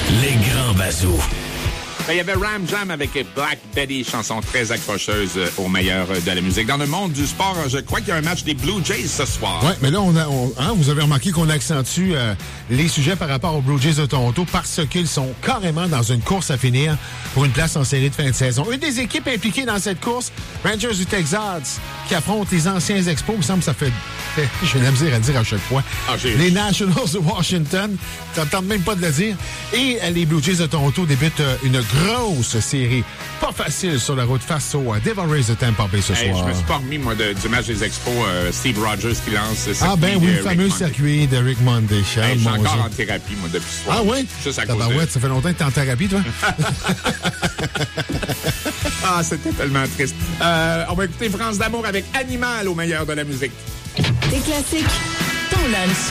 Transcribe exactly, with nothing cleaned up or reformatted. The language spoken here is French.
Les grands bazous. Ben, il y avait Ram Jam avec Black Betty, chanson très accrocheuse au meilleur de la musique. Dans le monde du sport, je crois qu'il y a un match des Blue Jays ce soir. Oui, mais là, on a, on, hein, vous avez remarqué qu'on accentue euh, les sujets par rapport aux Blue Jays de Toronto parce qu'ils sont carrément dans une course à finir pour une place en série de fin de saison. Une des équipes impliquées dans cette course, Rangers du Texas, qui affrontent les anciens Expos. Il me semble que ça fait... J'ai la misère à dire à chaque fois. Ah, les Nationals de Washington. T'entends même pas de le dire. Et euh, les Blue Jays de Toronto débutent euh, une grosse série. Pas facile sur la route face aux Devil Rays de Tampa Bay ce hey, soir. Je me suis pas remis, moi, de, du match des Expos. Euh, Steve Rogers qui lance... Ah ben oui, le fameux circuit de Rick Monday. Hey, je suis encore Dieu. en thérapie, moi, depuis ce soir. Ah oui? Juste à cause de... ouais, ça fait longtemps que t'es en thérapie, toi? Ah, c'était tellement triste. Euh, on va écouter France d'amour avec Animal au meilleur de la musique. Des classiques, ton lunch.